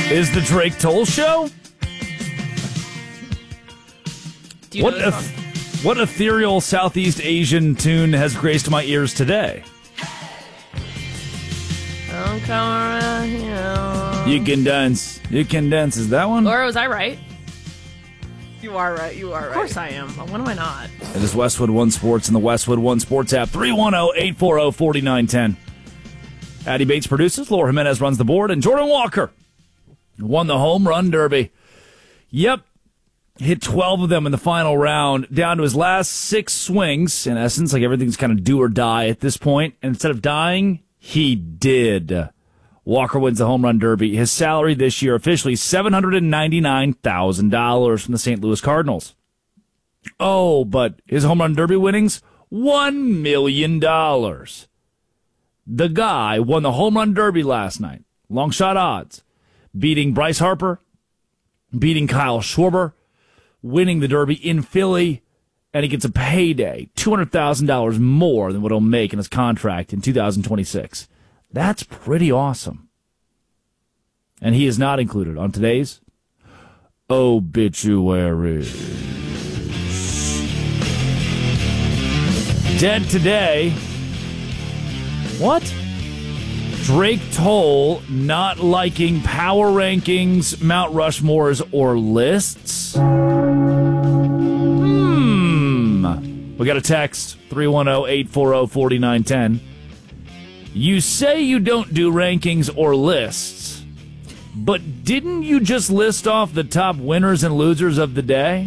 is the Drake Toll Show? Do you know this song? What ethereal Southeast Asian tune has graced my ears today? Don't come around here. You can dance. You can dance. Is that one? Laura, was I right? You are right. Of course I am. When am I not? It is Westwood One Sports and the Westwood One Sports app. 310-840-4910. Addie Bates produces. Laura Jimenez runs the board. And Jordan Walker won the home run derby. Yep. Hit 12 of them in the final round, down to his last 6 swings. In essence, like everything's kind of do or die at this point. And instead of dying, he did. Walker wins the home run derby. His salary this year officially $799,000 from the St. Louis Cardinals. Oh, but his home run derby winnings, $1 million. The guy won the home run derby last night. Long shot odds. Beating Bryce Harper, beating Kyle Schwarber, winning the derby in Philly, and he gets a payday, $200,000 more than what he'll make in his contract in 2026. That's pretty awesome. And he is not included on today's obituary. Dead today. What? Drake Toll not liking power rankings, Mount Rushmores, or lists? We got a text, 310-840-4910. You say you don't do rankings or lists, but didn't you just list off the top winners and losers of the day?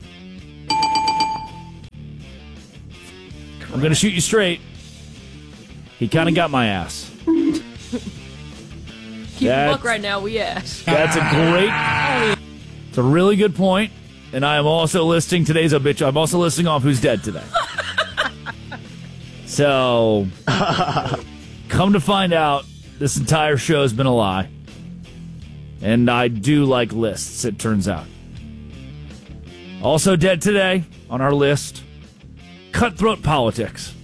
I'm going to shoot you straight. He kind of got my ass. Keep luck right now, we ask. That's it's a really good point. And I am also listing today's obituary. I'm also listing off who's dead today. So, come to find out, this entire show has been a lie. And I do like lists, it turns out. Also dead today on our list, cutthroat politics.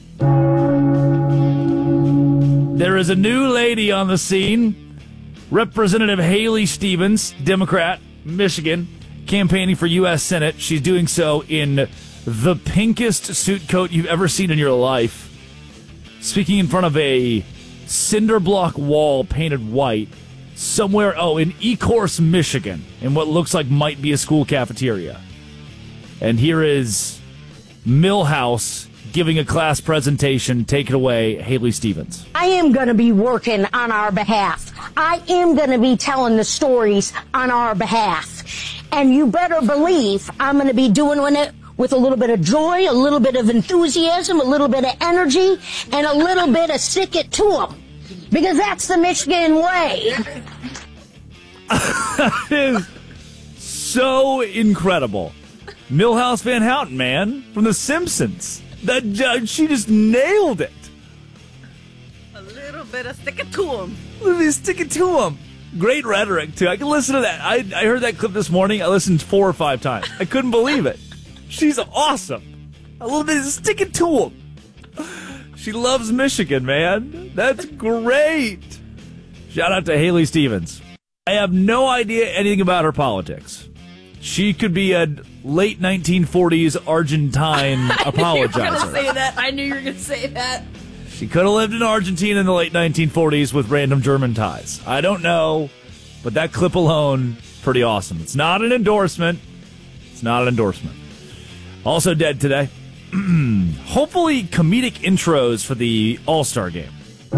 There is a new lady on the scene, Representative Haley Stevens, Democrat, Michigan, campaigning for U.S. Senate. She's doing so in the pinkest suit coat you've ever seen in your life, speaking in front of a cinder block wall painted white somewhere, in Ecorse, Michigan, in what looks like might be a school cafeteria. And here is Milhouse giving a class presentation. Take it away, Haley Stevens. I am going to be working on our behalf. I am going to be telling the stories on our behalf. And you better believe I'm going to be doing it with a little bit of joy, a little bit of enthusiasm, a little bit of energy, and a little bit of stick it to them. Because that's the Michigan way. That is so incredible. Milhouse Van Houten, man, from The Simpsons. She just nailed it. A little bit of stick it to them. Stick it to him. Great rhetoric, too. I can listen to that. I heard that clip this morning. I listened 4 or 5 times. I couldn't believe it. She's awesome. A little bit of stick it to him. She loves Michigan, man. That's great. Shout out to Haley Stevens. I have no idea anything about her politics. She could be a late 1940s Argentine apologizer. I knew you were going to say that. She could have lived in Argentina in the late 1940s with random German ties. I don't know, but that clip alone, pretty awesome. It's not an endorsement. Also dead today. Hopefully comedic intros for the All-Star game.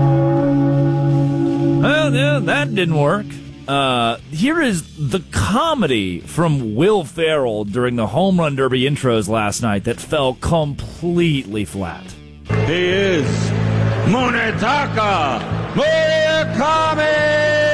Well, yeah, that didn't work. Here is the comedy from Will Ferrell during the Home Run Derby intros last night that fell completely flat. He is Munetaka Murakami!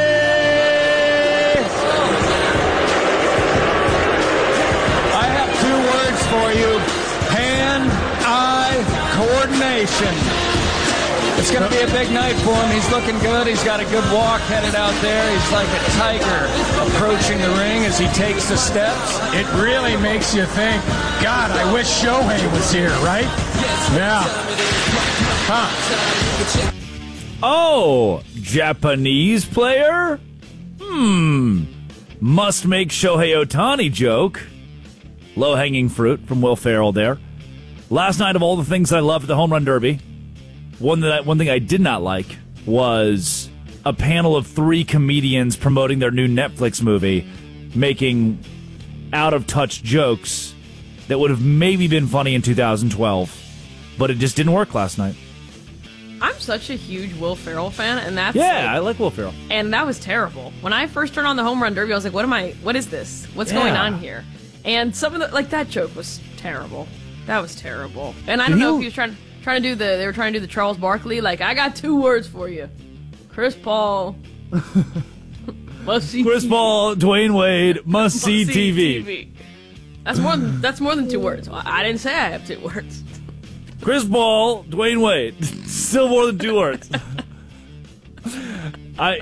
I have 2 words for you. Hand-eye coordination. It's going to be a big night for him. He's looking good. He's got a good walk headed out there. He's like a tiger approaching the ring as he takes the steps. It really makes you think, God, I wish Shohei was here, right? Yeah. Huh. Oh, Japanese player? Must make Shohei Ohtani joke. Low-hanging fruit from Will Ferrell there. Last night, of all the things I loved at the Home Run Derby, one thing I did not like was a panel of 3 comedians promoting their new Netflix movie, making out-of-touch jokes that would have maybe been funny in 2012, but it just didn't work last night. I'm such a huge Will Ferrell fan, and that's I like Will Ferrell. And that was terrible. When I first turned on the Home Run Derby, I was like, what is this? What's going on here? And some of that joke was terrible. That was terrible. And I don't know if he was trying to do they were trying to do the Charles Barkley, like, I got 2 words for you. Chris Paul. Must see Chris TV. Paul, Dwayne Wade, must see TV. That's more than 2 words. I didn't say I have 2 words. Chris Paul, Dwayne Wade. Still more than 2 words. I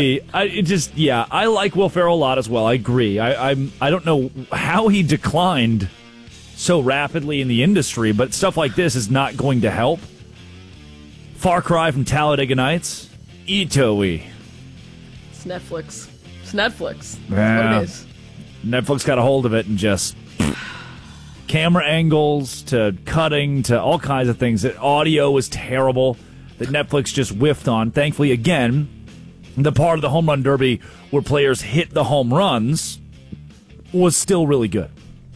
like Will Ferrell a lot as well. I agree. I don't know how he declined so rapidly in the industry, but stuff like this is not going to help. Far Cry from Talladega Nights. Itoe. It's Netflix. That's what it is. Netflix got a hold of it and just camera angles to cutting to all kinds of things. The audio was terrible that Netflix just whiffed on. Thankfully, again, the part of the Home Run Derby where players hit the home runs was still really good.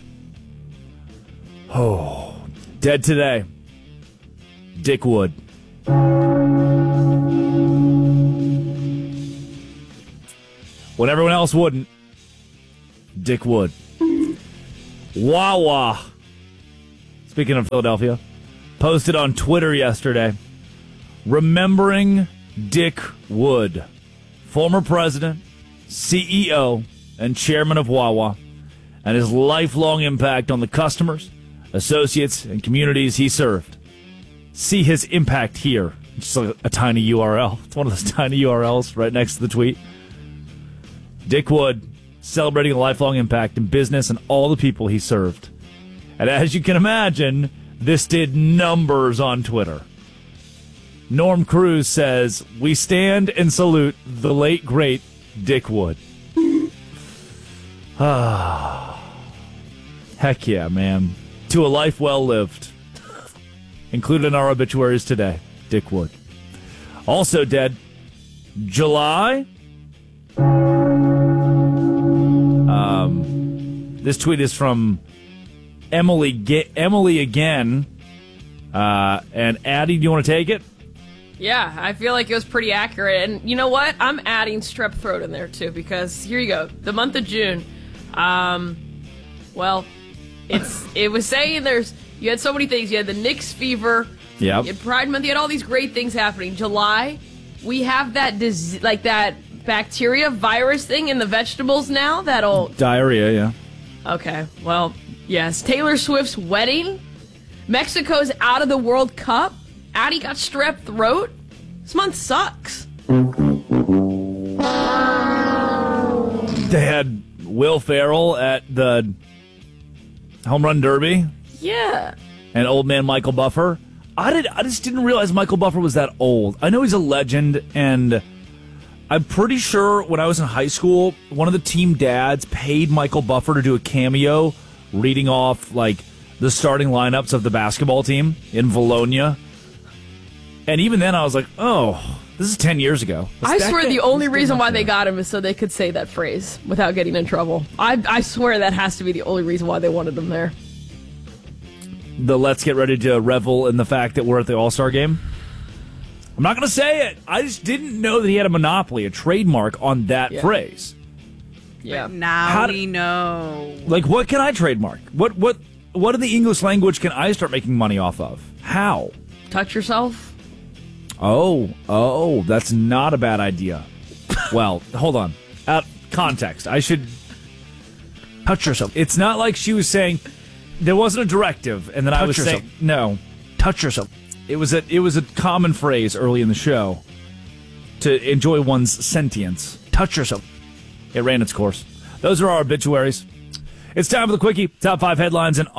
Oh, dead today. Dick Wood. When everyone else wouldn't, Dick Wood. Wawa, speaking of Philadelphia, posted on Twitter yesterday, remembering Dick Wood, former president, CEO, and chairman of Wawa, and his lifelong impact on the customers, associates, and communities he served. See his impact here. Just like a tiny URL. It's one of those tiny URLs right next to the tweet. Dick Wood, celebrating a lifelong impact in business and all the people he served. And as you can imagine, this did numbers on Twitter. Norm Cruz says, "We stand and salute the late, great Dick Wood." Heck yeah, man. To a life well lived. Included in our obituaries today, Dick Wood. Also dead, July. This tweet is from Emily again. And Addie, do you want to take it? Yeah, I feel like it was pretty accurate. And you know what? I'm adding strep throat in there, too, because here you go. The month of June. It was saying you had so many things. You had the Knicks fever. Yep. You had Pride Month. You had all these great things happening. July, we have that that bacteria virus thing in the vegetables now. Diarrhea, yeah. Okay, well, yes. Taylor Swift's wedding. Mexico's out of the World Cup. Addie got strep throat. This month sucks. They had Will Ferrell at the Home Run Derby. Yeah. And old man Michael Buffer. I just didn't realize Michael Buffer was that old. I know he's a legend, and I'm pretty sure when I was in high school, one of the team dads paid Michael Buffer to do a cameo reading off, like, the starting lineups of the basketball team in Bologna. And even then, I was like, oh, this is 10 years ago. I swear the only reason why they got him is so they could say that phrase without getting in trouble. I swear that has to be the only reason why they wanted him there. Let's get ready to revel in the fact that we're at the All-Star game. I'm not going to say it. I just didn't know that he had a monopoly, a trademark on that phrase. Yeah. But now we know. Like, what can I trademark? What in the English language can I start making money off of? How? Touch yourself? Oh, that's not a bad idea. Well, hold on. Context. I should touch yourself. It's not like she was saying there wasn't a directive, and then I was saying no. Touch yourself. It was a common phrase early in the show to enjoy one's sentience. Touch yourself. It ran its course. Those are our obituaries. It's time for the Quickie. Top 5 headlines in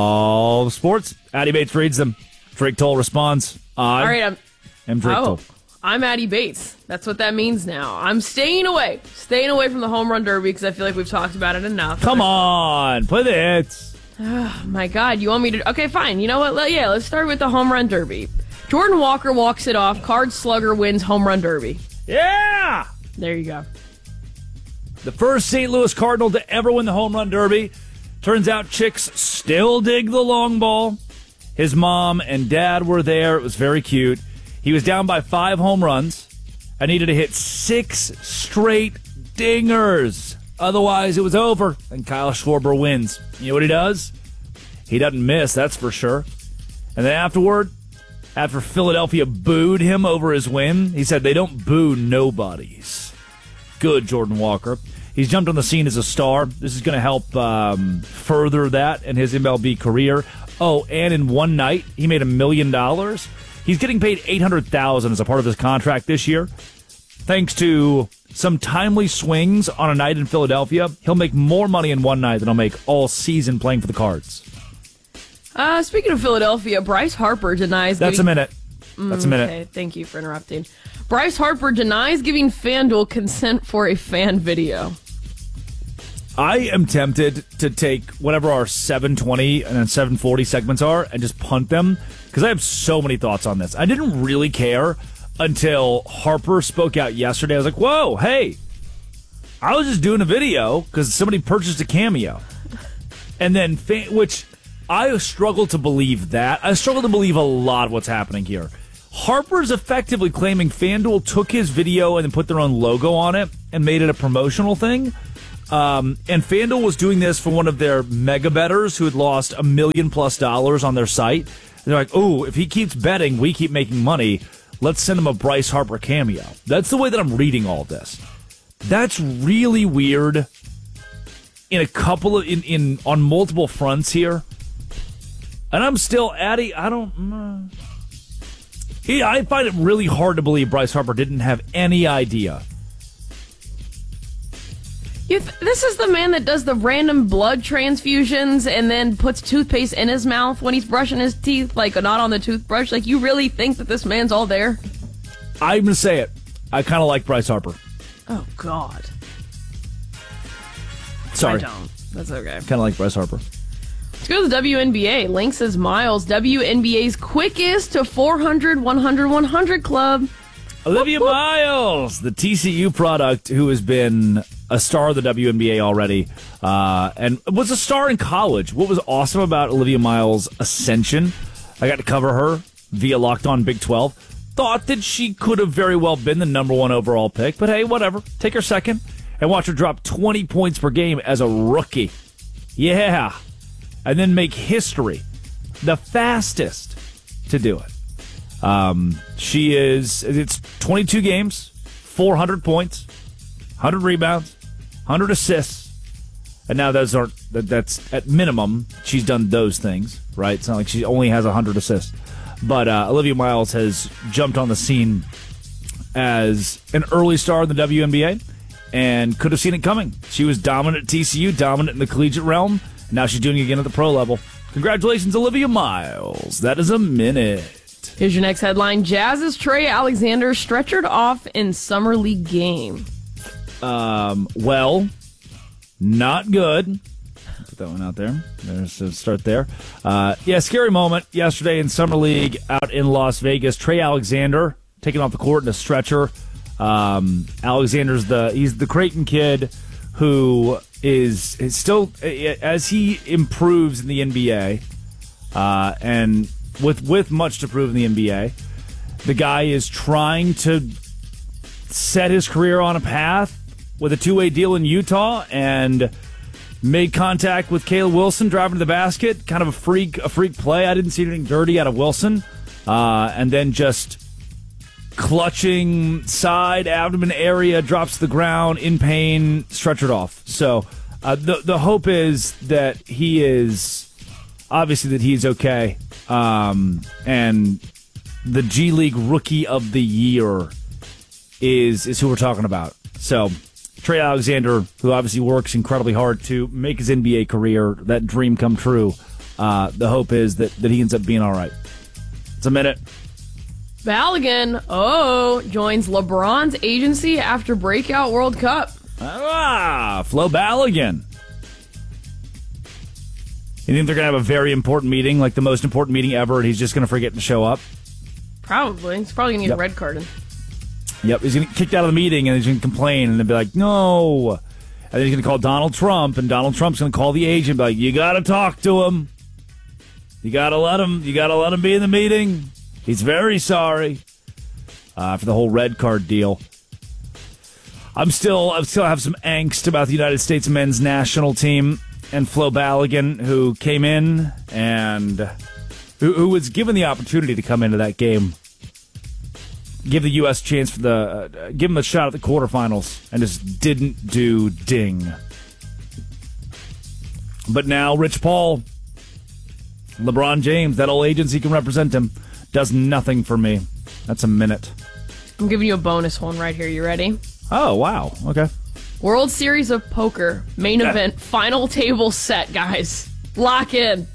all sports. Addie Bates reads them. Drake Toll responds. All right, I'm Drake Toll. I'm Addie Bates. That's what that means now. I'm staying away from the home run derby because I feel like we've talked about it enough. Come on, play the hits. Oh, my God, you want me to... Okay, fine. You know what? Let's start with the home run derby. Jordan Walker walks it off. Card Slugger wins home run derby. Yeah! There you go. The first St. Louis Cardinal to ever win the home run derby. Turns out chicks still dig the long ball. His mom and dad were there. It was very cute. He was down by 5 home runs. I needed to hit 6 straight dingers. Otherwise, it was over, and Kyle Schwarber wins. You know what he does? He doesn't miss, that's for sure. And then after Philadelphia booed him over his win, he said they don't boo nobodies. Good, Jordan Walker. He's jumped on the scene as a star. This is going to help further that in his MLB career. Oh, and in one night, he made $1 million. He's getting paid $800,000 as a part of his contract this year. Thanks to some timely swings on a night in Philadelphia, he'll make more money in one night than he'll make all season playing for the Cards. Speaking of Philadelphia, Bryce Harper denies... That's a minute. That's a minute. Okay, thank you for interrupting. Bryce Harper denies giving FanDuel consent for a fan video. I am tempted to take whatever our 7:20 and then 7:40 segments are and just punt them because I have so many thoughts on this. I didn't really care until Harper spoke out yesterday. I was like, whoa, hey, I was just doing a video because somebody purchased a Cameo. And then, which I struggle to believe that. I struggle to believe a lot of what's happening here. Harper's effectively claiming FanDuel took his video and then put their own logo on it and made it a promotional thing. And FanDuel was doing this for one of their mega bettors who had lost $1 million+ on their site. And they're like, oh, if he keeps betting, we keep making money. Let's send him a Bryce Harper cameo. That's the way that I'm reading all this. That's really weird in a couple of, on multiple fronts here. And I'm still, Addie, I find it really hard to believe Bryce Harper didn't have any idea. This is the man that does the random blood transfusions and then puts toothpaste in his mouth when he's brushing his teeth, like not on the toothbrush. Like, you really think that this man's all there? I'm going to say it. I kind of like Bryce Harper. Oh, God. Sorry. I don't. That's okay. Kind of like Bryce Harper. Let's go to the WNBA. Link says Miles, WNBA's quickest to 400, 100, 100 club. Olivia Miles, the TCU product who has been a star of the WNBA already and was a star in college. What was awesome about Olivia Miles' ascension, I got to cover her via Locked On Big 12. Thought that she could have very well been the number 1 overall pick, but hey, whatever. Take her second and watch her drop 20 points per game as a rookie. Yeah. And then make history. The fastest to do it. It's 22 games, 400 points, 100 rebounds, 100 assists. And now that's at minimum, she's done those things, right? It's not like she only has 100 assists. But Olivia Miles has jumped on the scene as an early star in the WNBA and could have seen it coming. She was dominant at TCU, dominant in the collegiate realm. And now she's doing it again at the pro level. Congratulations, Olivia Miles. That is a minute. Here's your next headline. Jazz's Trey Alexander stretchered off in Summer League game. Well, not good. Put that one out there. There's a start there. Scary moment yesterday in Summer League out in Las Vegas. Trey Alexander taken off the court in a stretcher. Alexander's he's the Creighton kid who is still, as he improves in the NBA, and with much to prove in the NBA, the guy is trying to set his career on a path with a two-way deal in Utah and made contact with Caleb Wilson driving to the basket. Kind of a freak play. I didn't see anything dirty out of Wilson. And then just clutching side abdomen area, drops to the ground in pain, stretchered off. So the hope is that he is obviously that he's okay. And the G League Rookie of the Year is who we're talking about. So Trey Alexander, who obviously works incredibly hard to make his NBA career, that dream come true. The hope is that he ends up being all right. It's a minute. Balogun, joins LeBron's agency after breakout World Cup. Flo Balogun. You think they're going to have a very important meeting, like the most important meeting ever, and he's just going to forget to show up? Probably. He's probably going to get a red card. Yep, he's going to get kicked out of the meeting, and he's going to complain, and they'll be like, no. And then he's going to call Donald Trump, and Donald Trump's going to call the agent and be like, you got to talk to him. You got to let him be in the meeting. He's very sorry for the whole red card deal. I still have some angst about the United States men's national team and Flo Balogun, who came in and who was given the opportunity to come into that game, give the U.S. chance for give them a shot at the quarterfinals, and just didn't do ding. But now Rich Paul, LeBron James, that old agency can represent him, does nothing for me. That's a minute. I'm giving you a bonus one right here. You ready? Oh, wow. Okay. World Series of Poker, main event, final table set, guys. Lock in.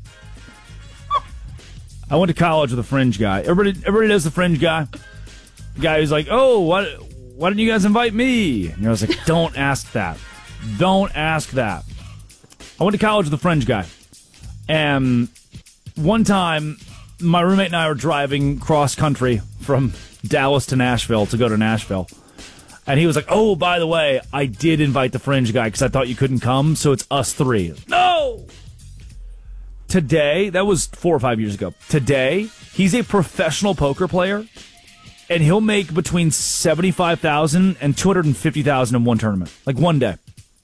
I went to college with a fringe guy. Everybody knows the fringe guy. The guy who's like, oh, why didn't you guys invite me? And I was like, don't ask that. Don't ask that. I went to college with a fringe guy. And one time, my roommate and I were driving cross-country from Dallas to Nashville to go to Nashville. And he was like, oh, by the way, I did invite the fringe guy because I thought you couldn't come, so it's us three. No! Today, that was 4 or 5 years ago. Today, he's a professional poker player, and he'll make between $75,000 and $250,000 in one tournament. Like one day.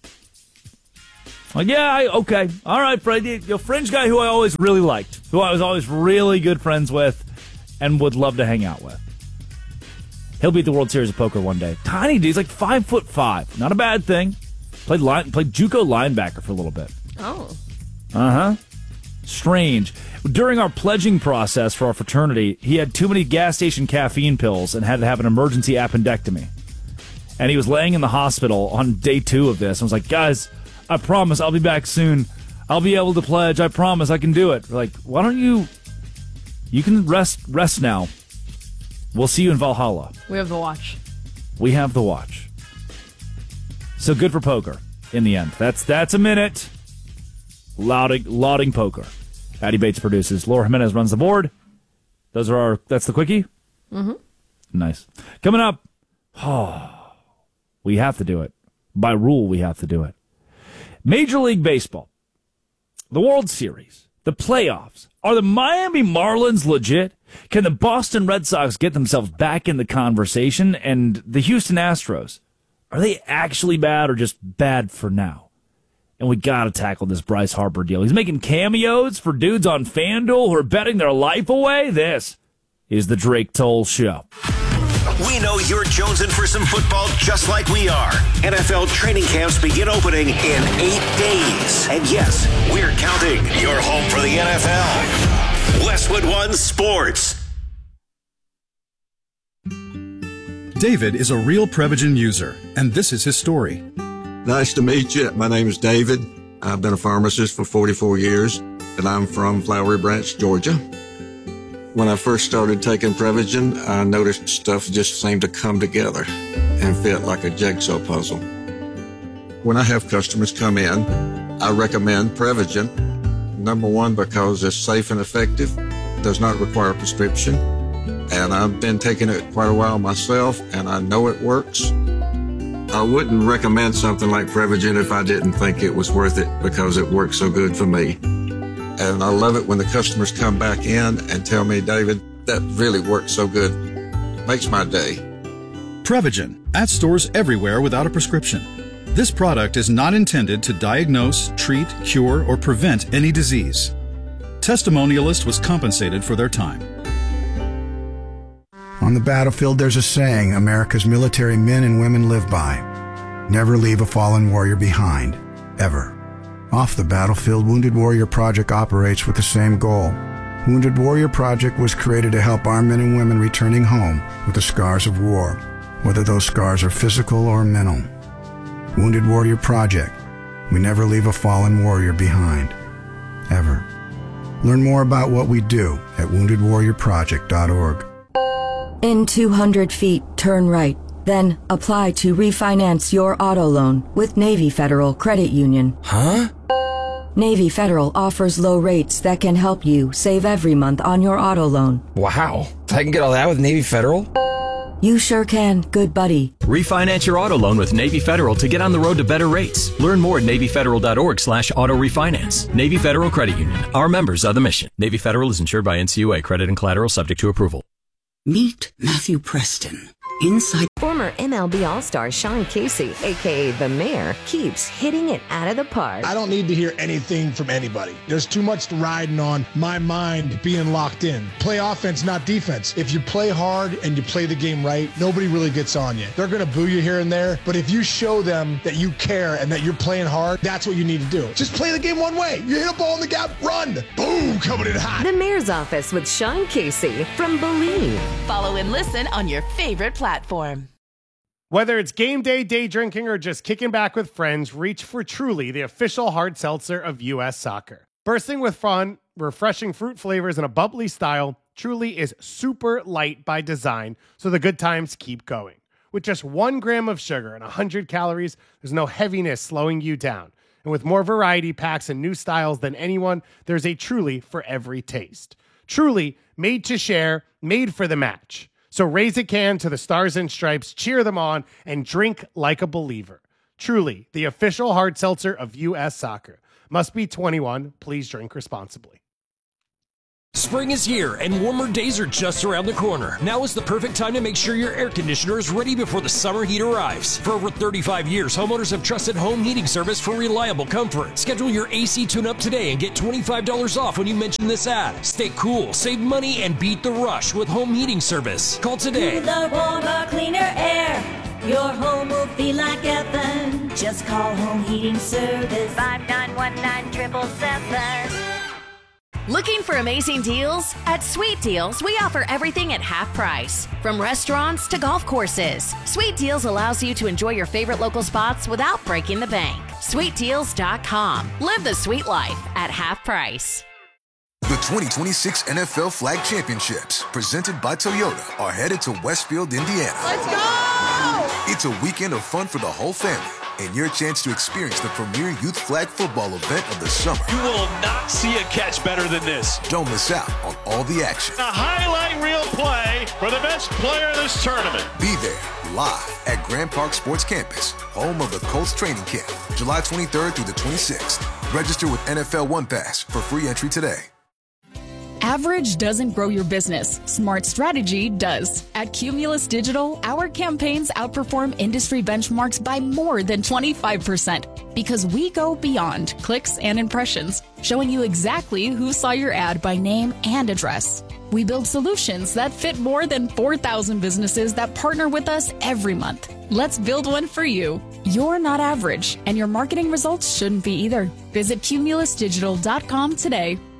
Like, yeah, okay. All right, Fred, your fringe guy who I always really liked, who I was always really good friends with and would love to hang out with. He'll be at the World Series of Poker one day. Tiny dude, he's like 5'5". Not a bad thing. Played JUCO linebacker for a little bit. Oh. Uh-huh. Strange. During our pledging process for our fraternity, he had too many gas station caffeine pills and had to have an emergency appendectomy. And he was laying in the hospital on day 2 of this. I was like, guys, I promise I'll be back soon. I'll be able to pledge. I promise I can do it. We're like, why don't you can rest now. We'll see you in Valhalla. We have the watch. We have the watch. So good for poker in the end. That's a minute. Lauding poker. Addy Bates produces. Laura Jimenez runs the board. That's the quickie? Mm-hmm. Nice. Coming up, we have to do it. By rule, we have to do it. Major League Baseball. The World Series. The playoffs. Are the Miami Marlins legit? Can the Boston Red Sox get themselves back in the conversation? And the Houston Astros, are they actually bad or just bad for now? And we got to tackle this Bryce Harper deal. He's making cameos for dudes on FanDuel who are betting their life away. This is the Drake Toll Show. We know you're jonesing for some football just like we are. NFL training camps begin opening in 8 days. And yes, we're counting. You're home for the NFL. Westwood One Sports. David is a real Prevagen user, and this is his story. Nice to meet you. My name is David. I've been a pharmacist for 44 years, and I'm from Flowery Branch, Georgia. When I first started taking Prevagen, I noticed stuff just seemed to come together and fit like a jigsaw puzzle. When I have customers come in, I recommend Prevagen. Number one, because it's safe and effective, does not require a prescription, and I've been taking it quite a while myself, and I know it works. I wouldn't recommend something like Prevagen if I didn't think it was worth it because it works so good for me. And I love it when the customers come back in and tell me, David, that really works so good. Makes my day. Prevagen, at stores everywhere without a prescription. This product is not intended to diagnose, treat, cure, or prevent any disease. Testimonialist was compensated for their time. On the battlefield, there's a saying America's military men and women live by. Never leave a fallen warrior behind, ever. Off the battlefield, Wounded Warrior Project operates with the same goal. Wounded Warrior Project was created to help our men and women returning home with the scars of war, whether those scars are physical or mental. Wounded Warrior Project. We never leave a fallen warrior behind, ever. Learn more about what we do at woundedwarriorproject.org. In 200 feet, turn right. Then apply to refinance your auto loan with Navy Federal Credit Union. Huh? Navy Federal offers low rates that can help you save every month on your auto loan. Wow. I can get all that with Navy Federal? You sure can, good buddy. Refinance your auto loan with Navy Federal to get on the road to better rates. Learn more at NavyFederal.org/auto refinance. Navy Federal Credit Union. Our members are the mission. Navy Federal is insured by NCUA. Credit and collateral subject to approval. Meet Matthew Preston. Inside. Former MLB All-Star Sean Casey, a.k.a. The Mayor, keeps hitting it out of the park. I don't need to hear anything from anybody. There's too much riding on my mind being locked in. Play offense, not defense. If you play hard and you play the game right, nobody really gets on you. They're going to boo you here and there, but if you show them that you care and that you're playing hard, that's what you need to do. Just play the game one way. You hit a ball in the gap, run. Boom, coming in hot. The Mayor's Office with Sean Casey from Believe. Follow and listen on your favorite platform. Whether it's game day, day drinking, or just kicking back with friends, reach for Truly, the official hard seltzer of U.S. Soccer. Bursting with fun, refreshing fruit flavors, and a bubbly style, Truly is super light by design, so the good times keep going. With just 1 gram of sugar and 100 calories, there's no heaviness slowing you down. And with more variety packs and new styles than anyone, there's a Truly for every taste. Truly, made to share, made for the match. So raise a can to the Stars and Stripes, cheer them on, and drink like a believer. Truly, the official hard seltzer of U.S. Soccer. Must be 21. Please drink responsibly. Spring is here and warmer days are just around the corner. Now is the perfect time to make sure your air conditioner is ready before the summer heat arrives. For over 35 years, homeowners have trusted Home Heating Service for reliable comfort. Schedule your AC tune-up today and get $25 off when you mention this ad. Stay cool, save money, and beat the rush with Home Heating Service. Call today. Cooler, warmer, cleaner air. Your home will feel like heaven. Just call Home Heating Service. 5919-777. Looking for amazing deals? At Sweet Deals, we offer everything at half price. From restaurants to golf courses, Sweet Deals allows you to enjoy your favorite local spots without breaking the bank. SweetDeals.com. Live the sweet life at half price. The 2026 NFL Flag Championships, presented by Toyota, are headed to Westfield, Indiana. Let's go! It's a weekend of fun for the whole family, and your chance to experience the premier youth flag football event of the summer. You will not see a catch better than this. Don't miss out on all the action. A highlight reel play for the best player of this tournament. Be there live at Grand Park Sports Campus, home of the Colts training camp, July 23rd through the 26th. Register with NFL One Pass for free entry today. Average doesn't grow your business. Smart strategy does. At Cumulus Digital, our campaigns outperform industry benchmarks by more than 25% because we go beyond clicks and impressions, showing you exactly who saw your ad by name and address. We build solutions that fit more than 4,000 businesses that partner with us every month. Let's build one for you. You're not average, and your marketing results shouldn't be either. Visit cumulusdigital.com today.